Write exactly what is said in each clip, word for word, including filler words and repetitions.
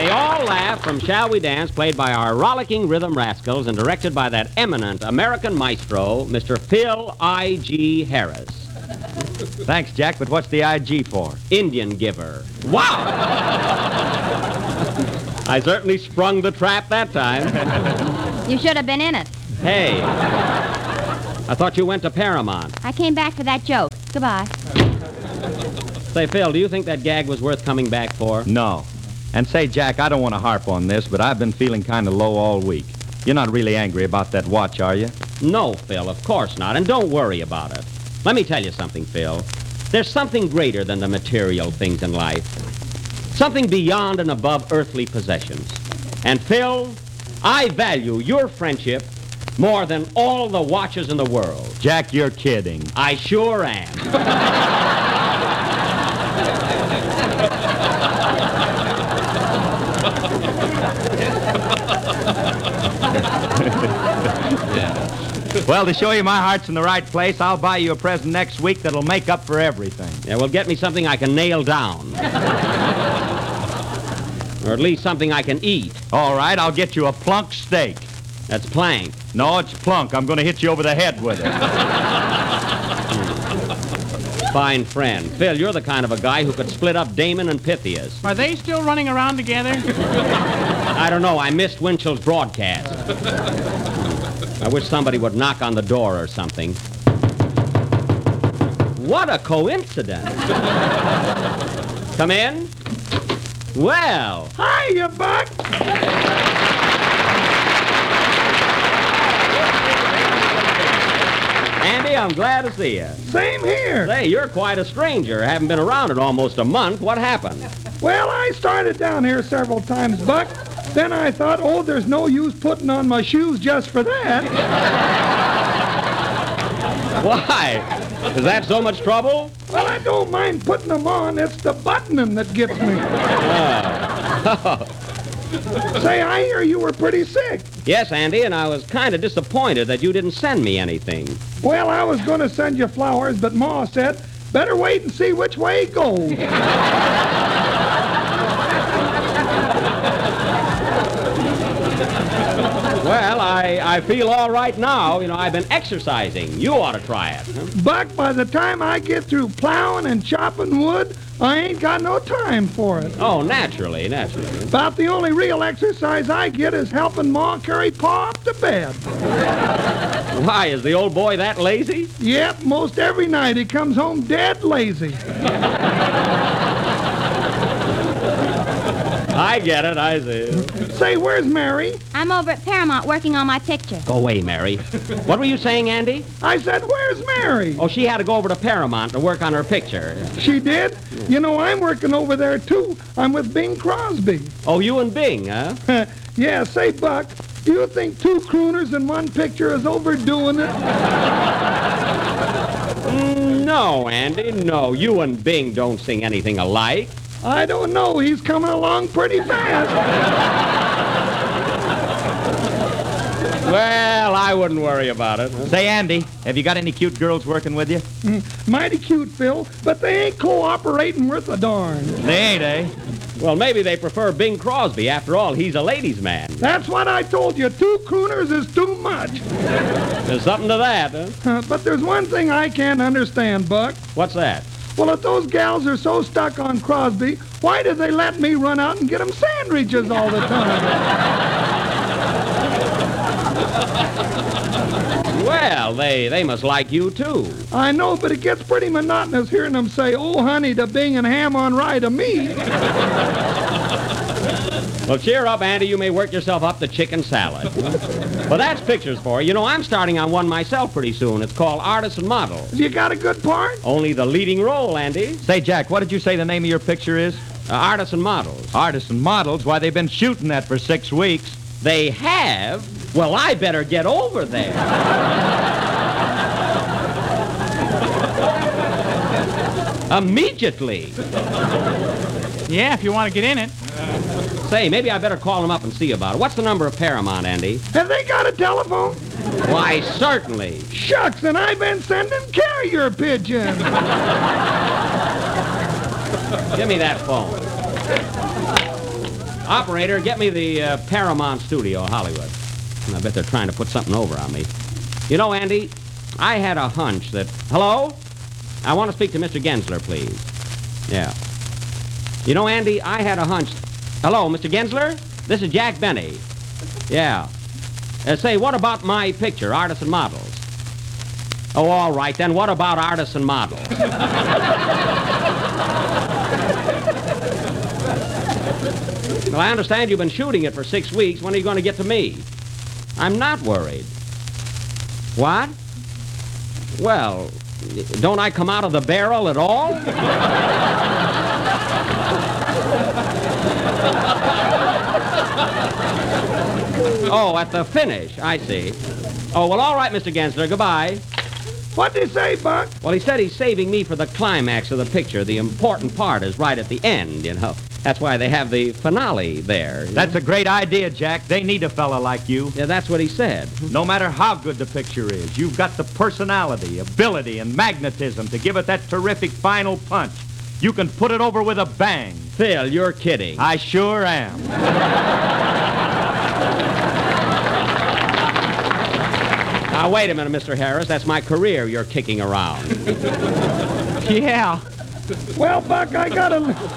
They All Laugh from Shall We Dance, played by our rollicking rhythm rascals and directed by that eminent American maestro, Mister Phil I G. Harris. Thanks, Jack, but what's the I G for? Indian giver. Wow! I certainly sprung the trap that time. You should have been in it. Hey, I thought you went to Paramount. I came back for that joke. Goodbye. Say, Phil, do you think that gag was worth coming back for? No. And say, Jack, I don't want to harp on this, but I've been feeling kind of low all week. You're not really angry about that watch, are you? No, Phil, of course not, and don't worry about it. Let me tell you something, Phil. There's something greater than the material things in life. Something beyond and above earthly possessions. And, Phil, I value your friendship more than all the watches in the world. Jack, you're kidding. I sure am. Well, to show you my heart's in the right place, I'll buy you a present next week that'll make up for everything. Yeah, well, get me something I can nail down. Or at least something I can eat. All right, I'll get you a plunk steak. That's plank. No, it's plunk. I'm going to hit you over the head with it. Fine friend. Phil, you're the kind of a guy who could split up Damon and Pythias. Are they still running around together? I don't know. I missed Winchell's broadcast. I wish somebody would knock on the door or something. What a coincidence. Come in. Well. Hiya, Buck. Andy, I'm glad to see you. Same here. Say, you're quite a stranger. Haven't been around in almost a month. What happened? Well, I started down here several times, Buck. Then I thought, oh, there's no use putting on my shoes just for that. Why? Is that so much trouble? Well, I don't mind putting them on. It's the buttoning that gets me. Oh. Say, I hear you were pretty sick. Yes, Andy, and I was kind of disappointed that you didn't send me anything. Well, I was going to send you flowers, but Ma said, better wait and see which way it goes. Well, I, I feel all right now. You know, I've been exercising. You ought to try it. Huh? Buck, by the time I get through plowing and chopping wood, I ain't got no time for it. Oh, naturally, naturally. About the only real exercise I get is helping Ma carry Pa up to bed. Why, is the old boy that lazy? Yep, most every night he comes home dead lazy. I get it, I see. Say, where's Mary? I'm over at Paramount working on my picture. Go away, Mary. What were you saying, Andy? I said, where's Mary? Oh, she had to go over to Paramount to work on her picture. She did? You know, I'm working over there, too. I'm with Bing Crosby. Oh, you and Bing, huh? Yeah, say, Buck, do you think two crooners in one picture is overdoing it? Mm, no, Andy, no. You and Bing don't sing anything alike. I don't know. He's coming along pretty fast. Well, I wouldn't worry about it. Huh? Say, Andy, have you got any cute girls working with you? Mm, mighty cute, Phil, but they ain't cooperating worth a darn. They ain't, eh? Well, maybe they prefer Bing Crosby. After all, he's a ladies' man. That's what I told you. Two crooners is too much. There's something to that, huh? Uh, but there's one thing I can't understand, Buck. What's that? Well, if those gals are so stuck on Crosby, why did they let me run out and get them sandwiches all the time? Well, they, they must like you, too. I know, but it gets pretty monotonous hearing them say, oh, honey, to Bing and ham on rye to me. Well, cheer up, Andy. You may work yourself up to chicken salad. Well, that's pictures for you. You know, I'm starting on one myself pretty soon. It's called Artists and Models. You got a good part? Only the leading role, Andy. Say, Jack, what did you say the name of your picture is? Uh, Artists and Models. Artists and Models? Why, they've been shooting that for six weeks. They have? Well, I better get over there. Immediately. Yeah, if you want to get in it. Say, maybe I better call them up and see about it. What's the number of Paramount, Andy? Have they got a telephone? Why, certainly. Shucks, and I've been sending carrier pigeons. Give me that phone. Operator, get me the uh, Paramount Studio, Hollywood. I bet they're trying to put something over on me. You know, Andy, I had a hunch that... Hello? I want to speak to Mister Gensler, please. Yeah. You know, Andy, I had a hunch... Hello, Mister Gensler? This is Jack Benny. Yeah. Uh, say, what about my picture, Artists and Models? Oh, all right, then what about Artists and Models? Well, I understand you've been shooting it for six weeks. When are you going to get to me? I'm not worried. What? Well, don't I come out of the barrel at all? Oh, at the finish. I see. Oh, well, all right, Mister Gensler. Goodbye. What'd he say, Buck? Well, he said he's saving me for the climax of the picture. The important part is right at the end, you know. That's why they have the finale there. That's a great idea, Jack. They need a fella like you. Yeah, that's what he said. No matter how good the picture is, you've got the personality, ability, and magnetism to give it that terrific final punch. You can put it over with a bang. Phil, you're kidding. I sure am. Now, wait a minute, Mister Harris. That's my career you're kicking around. Yeah. Well, Buck, I gotta...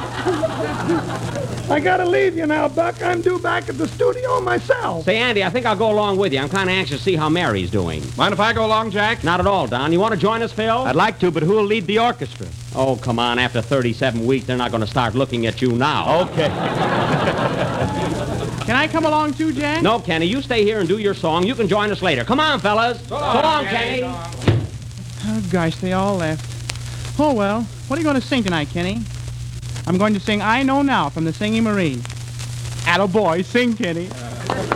I gotta leave you now, Buck. I'm due back at the studio myself. Say, Andy, I think I'll go along with you. I'm kind of anxious to see how Mary's doing. Mind if I go along, Jack? Not at all, Don. You want to join us, Phil? I'd like to, but who'll lead the orchestra? Oh, come on. After thirty-seven weeks, they're not going to start looking at you now. Okay. Can I come along too, Jack? No, Kenny, you stay here and do your song. You can join us later. Come on, fellas. So long, so long Kenny. Oh, gosh, they all left. Oh, well, what are you going to sing tonight, Kenny? I'm going to sing I Know Now from the Singing Marine. Attaboy, sing, Kenny.